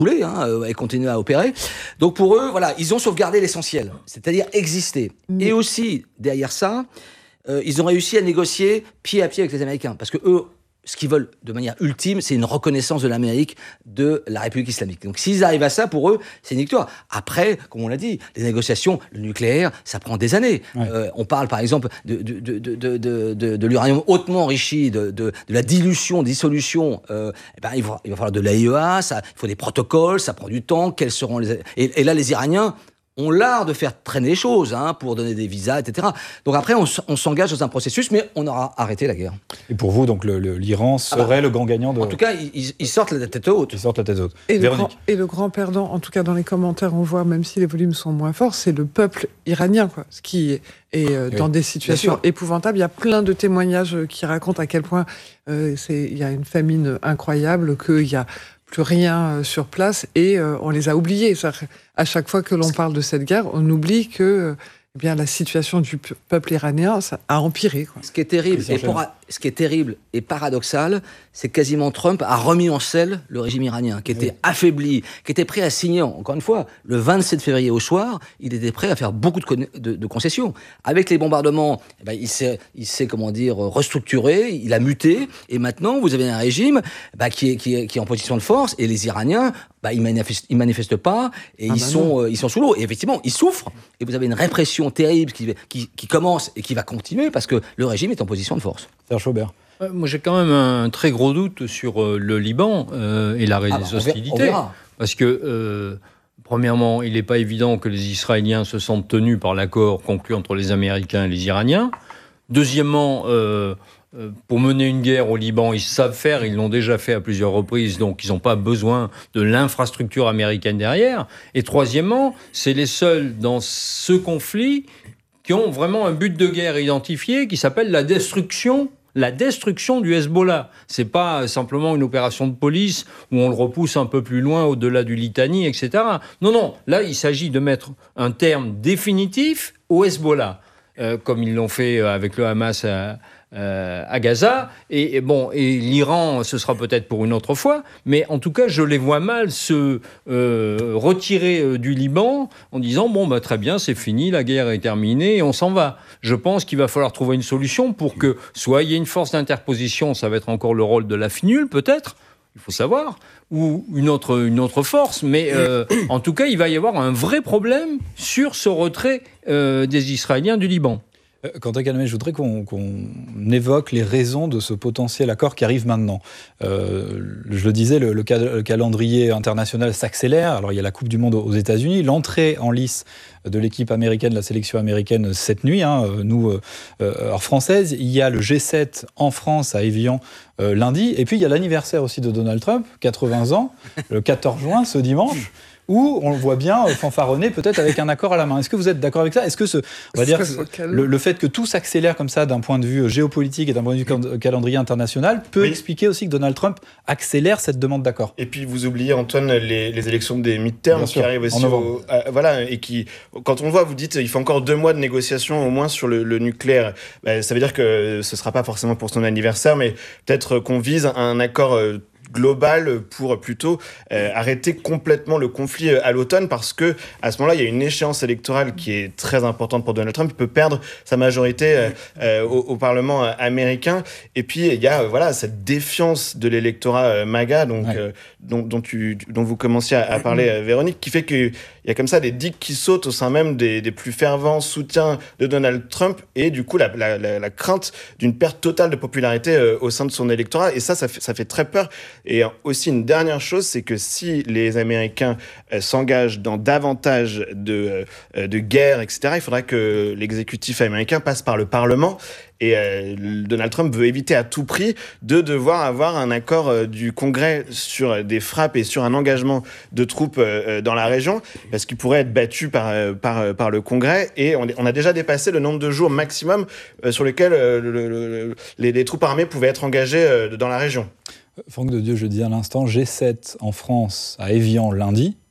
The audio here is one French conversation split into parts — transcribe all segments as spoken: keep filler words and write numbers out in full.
couler hein, euh, et continuer à opérer. Donc pour eux, voilà, ils ont sauvegardé l'essentiel, c'est-à-dire exister. Mmh. Et aussi, derrière ça, euh, ils ont réussi à négocier pied à pied avec les Américains. Parce que eux, ce qu'ils veulent de manière ultime, c'est une reconnaissance de l'Amérique de la République islamique. Donc s'ils arrivent à ça, pour eux, c'est une victoire. Après, comme on l'a dit, les négociations, le nucléaire, ça prend des années. Ouais. Euh, on parle par exemple de, de, de, de, de, de, de l'uranium hautement enrichi, de, de, de la dilution, dissolution. Euh, eh ben, il, va, il va falloir de l'A I E A, ça, il faut des protocoles, ça prend du temps. Quels seront les... et, et là, les Iraniens ont l'art de faire traîner les choses hein, pour donner des visas, et cetera. Donc après, on, on s'engage dans un processus, mais on aura arrêté la guerre. Et pour vous, donc le, le, l'Iran serait ah bah, le grand gagnant de... En tout cas, ils, ils sortent la tête haute. Ils sortent la tête haute. Et le, grand, et le grand perdant, en tout cas dans les commentaires, on voit, même si les volumes sont moins forts, c'est le peuple iranien, quoi. Ce qui est, est euh, oui. dans des situations épouvantables. Il y a plein de témoignages qui racontent à quel point euh, c'est, il y a une famine incroyable, qu'il y a plus rien sur place et euh, on les a oubliés. À chaque fois que l'on parle de cette guerre, on oublie que eh bien, la situation du peuple iranien ça a empiré. Quoi. Ce qui est terrible et, pour, ce qui est terrible et paradoxal, c'est que quasiment Trump a remis en selle le régime iranien, qui était oui. affaibli, qui était prêt à signer, encore une fois, le vingt-sept février au soir, il était prêt à faire beaucoup de, con- de, de concessions. Avec les bombardements, eh ben, il s'est, il s'est, comment dire, restructuré, il a muté, et maintenant, vous avez un régime bah, qui, est, qui, est, qui est en position de force, et les Iraniens, bah, ils manifestent, ils manifestent pas, et ah ils, bah sont, euh, ils sont sous l'eau. Et effectivement, ils souffrent, et vous avez une répression terrible qui, qui, qui commence et qui va continuer, parce que le régime est en position de force. Serge Aubert. Moi, j'ai quand même un très gros doute sur euh, le Liban euh, et l'arrêt ah des bah, hostilités. On verra. Parce que, euh, premièrement, il n'est pas évident que les Israéliens se sentent tenus par l'accord conclu entre les Américains et les Iraniens. Deuxièmement, euh, euh, pour mener une guerre au Liban, ils savent faire, ils l'ont déjà fait à plusieurs reprises, donc ils n'ont pas besoin de l'infrastructure américaine derrière. Et troisièmement, c'est les seuls dans ce conflit qui ont vraiment un but de guerre identifié qui s'appelle la destruction La destruction du Hezbollah. C'est pas simplement une opération de police où on le repousse un peu plus loin au-delà du Litani, et cetera. Non, non. Là, il s'agit de mettre un terme définitif au Hezbollah, euh, comme ils l'ont fait avec le Hamas à, euh, à Gaza. Et, et bon, et l'Iran, ce sera peut-être pour une autre fois. Mais en tout cas, je les vois mal se euh, retirer euh, du Liban en disant bon, bah très bien, c'est fini, la guerre est terminée et on s'en va. Je pense qu'il va falloir trouver une solution pour que soit il y ait une force d'interposition, ça va être encore le rôle de la F N U L peut-être, il faut savoir, ou une autre, une autre force, mais euh, en tout cas il va y avoir un vrai problème sur ce retrait euh, des Israéliens du Liban. Quentin Calmet, je voudrais qu'on, qu'on évoque les raisons de ce potentiel accord qui arrive maintenant. Euh, je le disais, le, le, cal- le calendrier international s'accélère. Alors, il y a la Coupe du Monde aux États-Unis, l'entrée en lice de l'équipe américaine, la sélection américaine cette nuit, hein, nous, euh, heure française. Il y a le G sept en France, à Évian, euh, lundi. Et puis, il y a l'anniversaire aussi de Donald Trump, quatre-vingts ans, le quatorze juin, ce dimanche, où on le voit bien fanfaronner, peut-être avec un accord à la main. Est-ce que vous êtes d'accord avec ça ? Est-ce que ce, on va dire, le, le fait que tout s'accélère comme ça d'un point de vue géopolitique et d'un point de vue calendrier international peut oui. expliquer aussi que Donald Trump accélère cette demande d'accord ? Et puis vous oubliez, Antoine, les, les élections des midterms qui arrivent aussi. Au, à, voilà, et qui, quand on le voit, vous dites il faut encore deux mois de négociations au moins sur le, le nucléaire. Ben, ça veut dire que ce ne sera pas forcément pour son anniversaire, mais peut-être qu'on vise un accord euh, global pour plutôt euh, arrêter complètement le conflit à l'automne, parce que à ce moment-là, il y a une échéance électorale qui est très importante pour Donald Trump. Il peut perdre sa majorité euh, euh, au, au Parlement américain. Et puis il y a euh, voilà cette défiance de l'électorat euh, MAGA, donc ouais. euh, dont, dont, tu, dont vous commenciez à, à parler, euh, Véronique, qui fait que il y a comme ça des digues qui sautent au sein même des, des plus fervents soutiens de Donald Trump, et du coup la, la, la, la crainte d'une perte totale de popularité euh, au sein de son électorat. Et ça, ça fait, ça fait très peur. Et aussi une dernière chose, c'est que si les Américains euh, s'engagent dans davantage de, euh, de guerres, et cetera, il faudra que l'exécutif américain passe par le Parlement. Et euh, Donald Trump veut éviter à tout prix de devoir avoir un accord euh, du Congrès sur des frappes et sur un engagement de troupes euh, dans la région, parce qu'il pourrait être battu par, euh, par, par le Congrès. Et on, on a déjà dépassé le nombre de jours maximum euh, sur lesquels euh, le, le, les, les troupes armées pouvaient être engagées euh, dans la région. Franck de Dieu, je dis à l'instant, G sept en France, à Évian, lundi.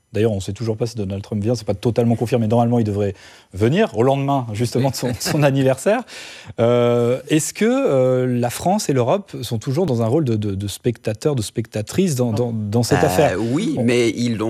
D'ailleurs, on ne sait toujours pas si Donald Trump vient, c'est pas totalement confirmé. Normalement, il devrait venir au lendemain, justement, de son, son anniversaire. Euh, est-ce que euh, la France et l'Europe sont toujours dans un rôle de, de, de spectateurs, de spectatrices dans, dans, dans cette euh, affaire ? Oui, on... mais ils l'ont